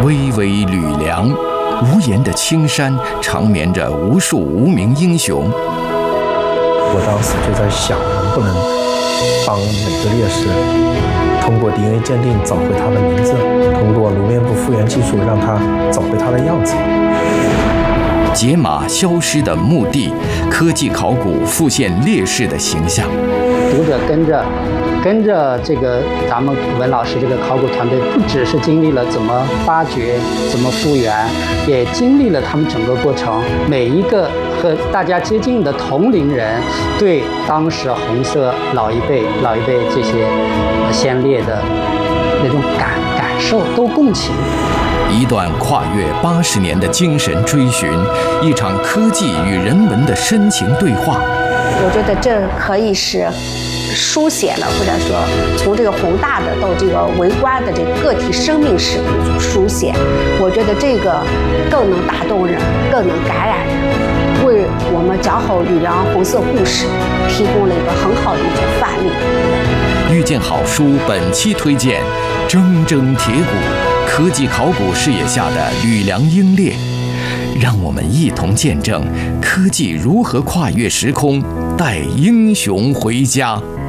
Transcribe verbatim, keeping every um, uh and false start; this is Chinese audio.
巍巍吕梁，无言的青山长眠着无数无名英雄。 我当时就在想，能不能帮每个烈士通过 D N A 鉴定找回他的名字，通过颅面部复原技术让他找回他的样子。 解码消失的墓地，科技考古复现烈士的形象。 读者跟着跟着这个咱们文老师这个考古团队，不只是经历了怎么发掘、怎么复原，也经历了他们整个过程。每一个和大家接近的同龄人，对当时红色老一辈、老一辈这些先烈的那种感感受都共情。 一段跨越八十年的精神追寻，一场科技与人文的深情对话。 我觉得这可以是书写了，或者说从这个宏大的到这个微观的这个个体生命史的一种书写。我觉得这个更能打动人，更能感染人，为我们讲好吕梁红色故事提供了一个很好的一种范例。 遇见好书本期推荐：铮铮铁骨，科技考古视野下的吕梁英烈。让我们一同见证科技如何跨越时空，带英雄回家。